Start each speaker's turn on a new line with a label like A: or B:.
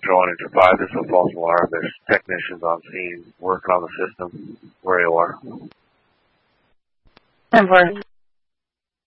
A: Control Enter 5, this is a false alarm. There's technicians on scene working on the system. Where you are.
B: 10-4.